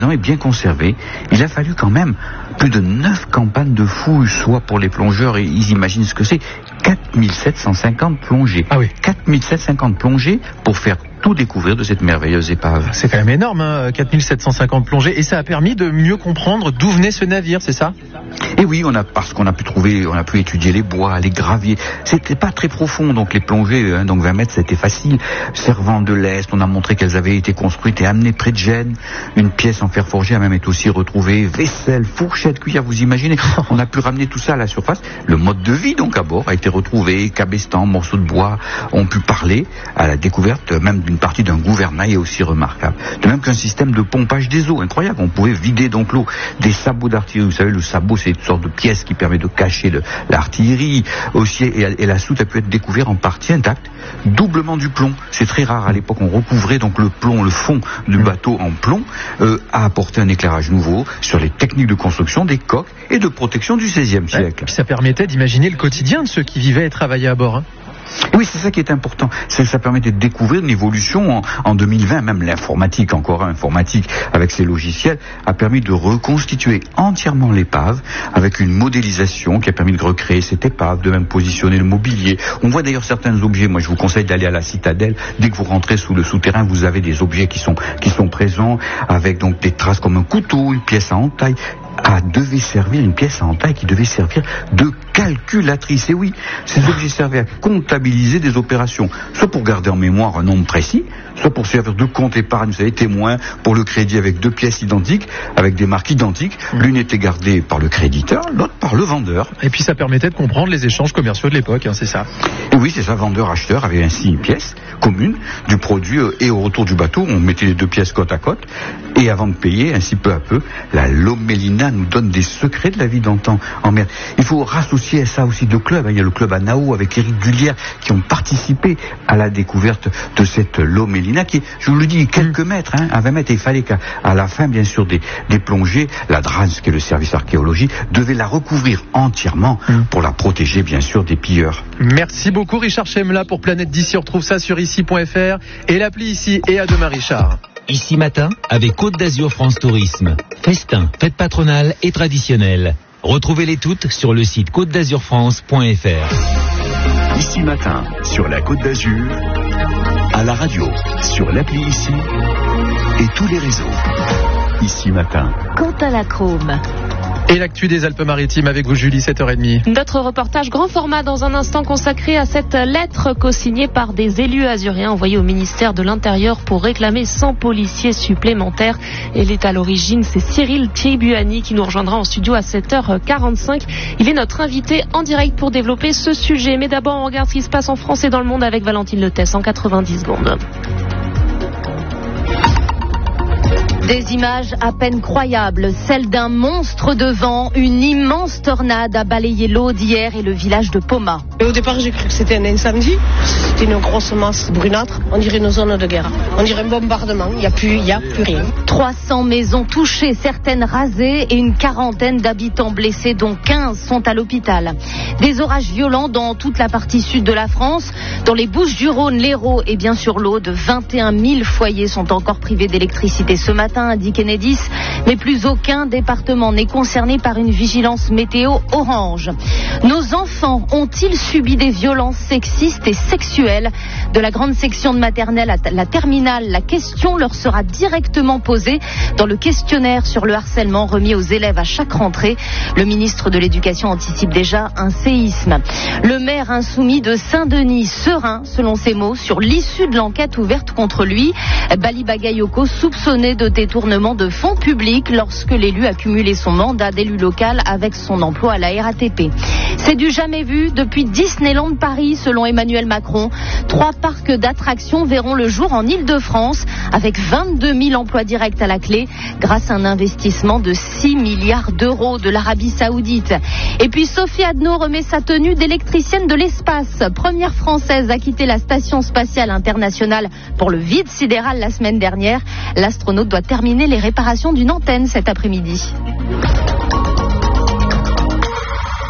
est bien conservé. Il a fallu quand même plus de 9 campagnes de fouilles, soit pour les plongeurs, et ils imaginent ce que c'est, 4750 plongées. Ah oui. 4750 plongées pour faire tout découvrir de cette merveilleuse épave. C'est quand même énorme, hein, 4750 plongées. Et ça a permis de mieux comprendre d'où venait ce navire, c'est ça ? Et oui, parce qu'on a pu trouver, on a pu étudier les bois, les graviers. C'était pas très profond, donc les plongées, donc 20 mètres, c'était facile. Servant de l'Est, on a montré qu'elles avaient été construites et amenées près de Gênes. Une pièce en fer forgé a même été aussi retrouvée. Vaisselle, fourchette, cuillère, vous imaginez. On a pu ramener tout ça à la surface. Le mode de vie, donc, à bord, a été retrouvé. Cabestan, morceaux de bois ont pu parler à la découverte, même d'une partie d'un gouvernail est aussi remarquable. De même qu'un système de pompage des eaux, incroyable. On pouvait vider donc l'eau. Des sabots d'artillerie, vous savez, le sabot, c'est une sorte de pièce qui permet de cacher l'artillerie. Aussi, et la soute a pu être découverte en partie intacte. Doublement du plomb. C'est très rare. À l'époque, on recouvrait donc le plomb, le fond du bateau en plomb, a apporté un éclairage nouveau sur les techniques de construction des coques et de protection du XVIe siècle. Et puis ça permettait d'imaginer le quotidien de ceux qui vivaient et travaillaient à bord, hein. Oui, c'est ça qui est important. Ça permettait de découvrir une évolution en 2020, même l'informatique, informatique avec ses logiciels, a permis de reconstituer entièrement l'épave avec une modélisation qui a permis de recréer cette épave, de même positionner le mobilier. On voit d'ailleurs certains objets. Moi, je vous conseille d'aller à la citadelle. Dès que vous rentrez sous le souterrain, vous avez des objets qui sont présents avec donc des traces comme un couteau, une pièce à entaille. Une pièce à entaille qui devait servir de calculatrice. Et oui, ces objets servaient à comptabiliser des opérations, soit pour garder en mémoire un nombre précis, soit pour servir de compte épargne, vous savez, témoin pour le crédit avec 2 pièces identiques, avec des marques identiques. L'une était gardée par le créditeur, l'autre par le vendeur. Et puis ça permettait de comprendre les échanges commerciaux de l'époque, hein, c'est ça. Et oui, c'est ça, vendeur-acheteur avait ainsi une pièce commune du produit, et au retour du bateau, on mettait les 2 pièces côte à côte, et avant de payer, ainsi peu à peu, la Lomélina nous donne des secrets de la vie d'antan en mer. Il faut rassocier à ça aussi 2 clubs. Il y a le club à Nao avec Éric Dullière qui ont participé à la découverte de cette Lomélina qui est, je vous le dis, quelques mètres, à 20 mètres. Et il fallait qu'à la fin, bien sûr, des plongées, la DRANS, qui est le service archéologie, devait la recouvrir entièrement pour la protéger, bien sûr, des pilleurs. Merci beaucoup, Richard Chemla, pour Planète d'ici. On retrouve ça sur ici.fr et l'appli Ici. Et à demain, Richard. Ici matin, avec Côte d'Azur France Tourisme. Festin, fête patronale et traditionnelle. Retrouvez-les toutes sur le site côtedazurfrance.fr. Ici matin, sur la Côte d'Azur, à la radio, sur l'appli Ici et tous les réseaux. Ici matin. Quant à la Chrome. Et l'actu des Alpes-Maritimes avec vous, Julie, 7h30. Notre reportage grand format dans un instant consacré à cette lettre co-signée par des élus azuriens envoyée au ministère de l'Intérieur pour réclamer 100 policiers supplémentaires. Elle est à l'origine, c'est Cyril Thiebuani qui nous rejoindra en studio à 7h45. Il est notre invité en direct pour développer ce sujet. Mais d'abord, on regarde ce qui se passe en France et dans le monde avec Valentine Letès en 90 secondes. Des images à peine croyables, celles d'un monstre de vent. Une immense tornade a balayé l'eau d'hier et le village de Poma. Et au départ, j'ai cru que c'était un incendie. C'était une grosse masse brunâtre. On dirait une zone de guerre. On dirait un bombardement. Il n'y a plus rien. 300 maisons touchées, certaines rasées et une quarantaine d'habitants blessés, dont 15 sont à l'hôpital. Des orages violents dans toute la partie sud de la France. Dans les Bouches-du-Rhône, l'Hérault et bien sûr l'Aude, 21 000 foyers sont encore privés d'électricité ce matin, indique Enedis, mais plus aucun département n'est concerné par une vigilance météo orange. Nos enfants ont-ils subi des violences sexistes et sexuelles ? De la grande section de maternelle à la terminale, la question leur sera directement posée dans le questionnaire sur le harcèlement remis aux élèves à chaque rentrée. Le ministre de l'Éducation anticipe déjà un séisme. Le maire insoumis de Saint-Denis, serein, selon ses mots, sur l'issue de l'enquête ouverte contre lui. Bali Bagayoko, soupçonné de détournement de fonds publics lorsque l'élu a cumulé son mandat d'élu local avec son emploi à la RATP. C'est du jamais vu depuis Disneyland Paris, selon Emmanuel Macron. 3 parcs d'attractions verront le jour en Île-de-France avec 22 000 emplois directs à la clé grâce à un investissement de 6 milliards d'euros de l'Arabie Saoudite. Et puis Sophie Adno remet sa tenue d'électricienne de l'espace. Première française à quitter la station spatiale internationale pour le vide sidéral la semaine dernière. L'astronaute doit terminer les réparations d'une antenne cet après-midi. Dans l'info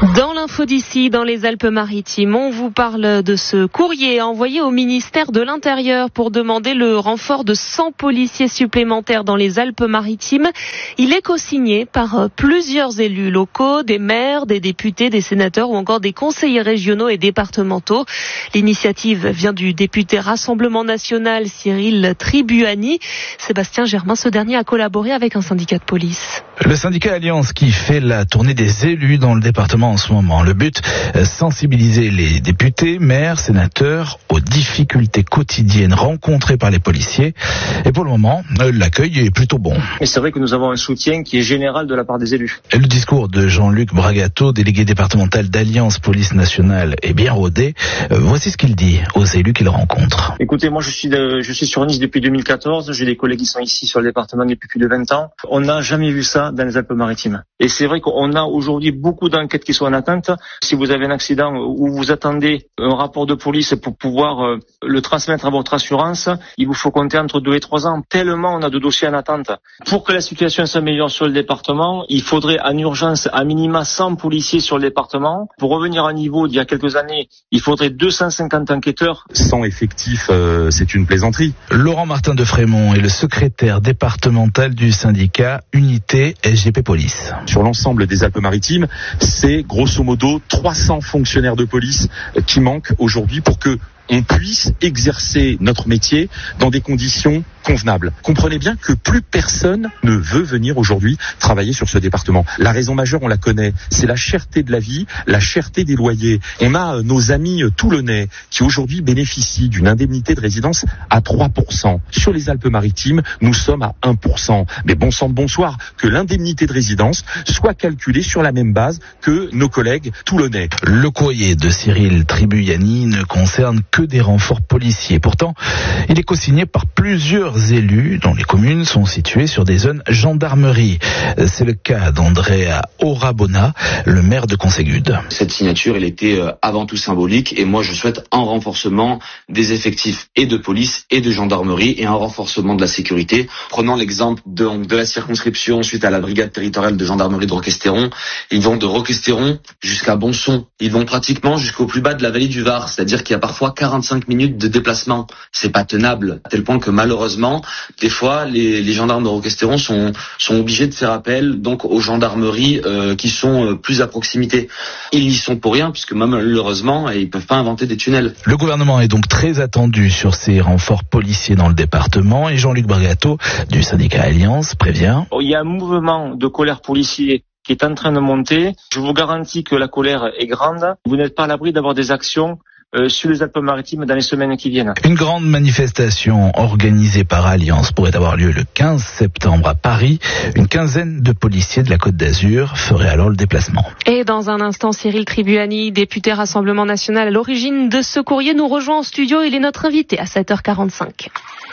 l'info d'ici dans les Alpes-Maritimes. On vous parle de ce courrier envoyé au ministère de l'Intérieur pour demander le renfort de 100 policiers supplémentaires dans les Alpes-Maritimes. Il est co-signé par plusieurs élus locaux, des maires, des députés, des sénateurs ou encore des conseillers régionaux et départementaux. L'initiative vient du député Rassemblement National Cyril Tribuani. Sébastien Germain, ce dernier a collaboré avec un syndicat de police. Le syndicat Alliance qui fait la tournée des élus dans le département en ce moment. Le but, sensibiliser les députés, maires, sénateurs aux difficultés quotidiennes rencontrées par les policiers. Et pour le moment, l'accueil est plutôt bon. Et c'est vrai que nous avons un soutien qui est général de la part des élus. Le discours de Jean-Luc Bragato, délégué départemental d'Alliance Police Nationale, est bien rodé. Voici ce qu'il dit aux élus qu'il rencontre. Écoutez, moi je suis sur Nice depuis 2014. J'ai des collègues qui sont ici sur le département depuis plus de 20 ans. On n'a jamais vu ça dans les Alpes-Maritimes. Et c'est vrai qu'on a aujourd'hui beaucoup d'enquêtes qui sont en attente. Si vous avez un accident ou vous attendez un rapport de police pour pouvoir le transmettre à votre assurance, il vous faut compter entre 2 et 3 ans. Tellement on a de dossiers en attente. Pour que la situation s'améliore sur le département, il faudrait en urgence à minima 100 policiers sur le département. Pour revenir à niveau d'il y a quelques années, il faudrait 250 enquêteurs. 100 effectifs, c'est une plaisanterie. Laurent Martin de Frémont est le secrétaire départemental du syndicat Unité SGP Police. Sur l'ensemble des Alpes-Maritimes, c'est grosso modo 300 fonctionnaires de police qui manquent aujourd'hui pour que on puisse exercer notre métier dans des conditions convenables. Comprenez bien que plus personne ne veut venir aujourd'hui travailler sur ce département. La raison majeure, on la connaît, c'est la cherté de la vie, la cherté des loyers. On a nos amis toulonnais qui aujourd'hui bénéficient d'une indemnité de résidence à 3%. Sur les Alpes-Maritimes, nous sommes à 1%. Mais bon sang de bonsoir, que l'indemnité de résidence soit calculée sur la même base que nos collègues toulonnais. Le courrier de Cyril Tribuani ne concerne que des renforts policiers. Pourtant, il est co-signé par plusieurs élus dont les communes sont situées sur des zones gendarmerie. C'est le cas d'Andrea Orabona, le maire de Conségude. Cette signature, elle était avant tout symbolique et moi je souhaite un renforcement des effectifs et de police et de gendarmerie et un renforcement de la sécurité. Prenons l'exemple de la circonscription suite à la brigade territoriale de gendarmerie de Roquestéron. Ils vont de Roquestéron jusqu'à Bonson. Ils vont pratiquement jusqu'au plus bas de la vallée du Var, c'est-à-dire qu'il y a parfois 45 minutes de déplacement. C'est pas tenable, à tel point que malheureusement, des fois, les gendarmes de Roquestéron sont obligés de faire appel donc aux gendarmeries qui sont plus à proximité. Ils y sont pour rien, puisque malheureusement, ils peuvent pas inventer des tunnels. Le gouvernement est donc très attendu sur ces renforts policiers dans le département et Jean-Luc Bragato du syndicat Alliance prévient. Il y a un mouvement de colère policier qui est en train de monter. Je vous garantis que la colère est grande. Vous n'êtes pas à l'abri d'avoir des actions sur les Alpes-Maritimes dans les semaines qui viennent. Une grande manifestation organisée par Alliance pourrait avoir lieu le 15 septembre à Paris. Une quinzaine de policiers de la Côte d'Azur feraient alors le déplacement. Et dans un instant, Cyril Tribuani, député Rassemblement National à l'origine de ce courrier, nous rejoint en studio. Il est notre invité à 7h45.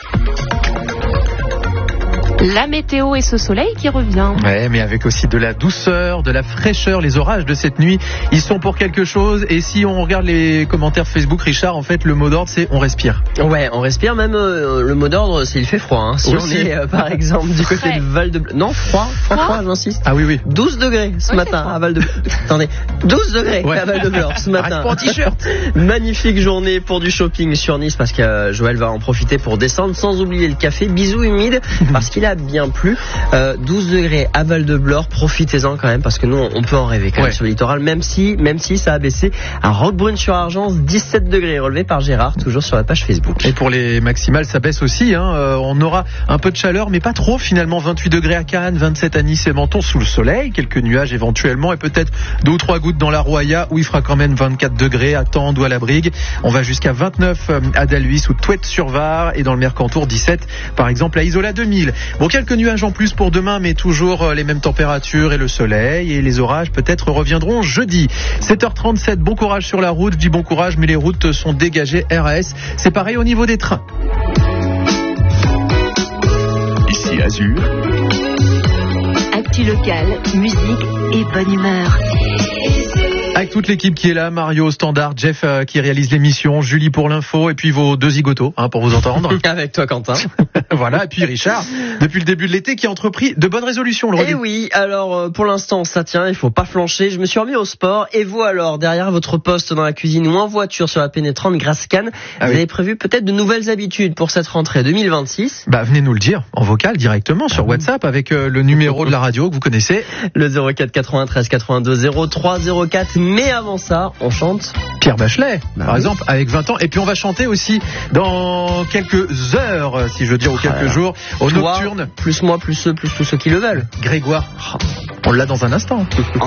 La météo et ce soleil qui revient. Ouais, mais avec aussi de la douceur, de la fraîcheur. Les orages de cette nuit, ils sont pour quelque chose. Et si on regarde les commentaires Facebook, Richard, en fait, le mot d'ordre, c'est on respire. Ouais, on respire. Même le mot d'ordre, c'est il fait froid. Hein. Si aussi. On est, par exemple, du côté de Val-de-Blore. Non, froid, j'insiste. Ah oui. 12 degrés ce matin à Val-de-Blore. Attendez, 12 degrés à Val-de-Blore ce matin. En t-shirt. Magnifique journée pour du shopping sur Nice parce que Joël va en profiter pour descendre. Sans oublier le café. Bisous humides parce qu'il a bien plu. 12 degrés à Val-de-Blore, profitez-en quand même parce que nous on peut en rêver quand même sur le littoral, même si ça a baissé. À Roquebrune-sur-Argence, 17 degrés relevé par Gérard, toujours sur la page Facebook. Et pour les maximales, ça baisse aussi. On aura un peu de chaleur, mais pas trop finalement. 28 degrés à Cannes, 27 à Nice et Menton sous le soleil, quelques nuages éventuellement et peut-être 2 ou 3 gouttes dans la Roya où il fera quand même 24 degrés à Tende ou à la Brigue. On va jusqu'à 29 à Dalhuis ou Touette-sur-Var et dans le Mercantour 17 par exemple à Isola 2000. Bon, quelques nuages en plus pour demain, mais toujours les mêmes températures et le soleil. Et les orages peut-être reviendront jeudi. 7h37, bon courage sur la route. Je dis bon courage, mais les routes sont dégagées RAS. C'est pareil au niveau des trains. Ici Azur. Actu local, musique et bonne humeur. Avec toute l'équipe qui est là, Mario, Standard, Jeff qui réalise l'émission, Julie pour l'info et puis vos deux zigotos pour vous entendre. Avec toi Quentin. Voilà, et puis Richard, depuis le début de l'été qui a entrepris de bonnes résolutions. Eh oui, alors pour l'instant ça tient, il faut pas flancher. Je me suis remis au sport et vous alors, derrière votre poste dans la cuisine ou en voiture sur la pénétrante Grascan, vous avez prévu peut-être de nouvelles habitudes pour cette rentrée 2026. Venez nous le dire en vocal directement sur WhatsApp avec le numéro de la radio que vous connaissez. Le 04 93 82 03 04. Mais avant ça, on chante Pierre Bachelet, par exemple, avec 20 ans. Et puis on va chanter aussi dans quelques heures, si je veux dire, ou quelques jours, au Nocturne. Plus moi, plus ceux, plus tous ceux qui le veulent. Grégoire, on l'a dans un instant.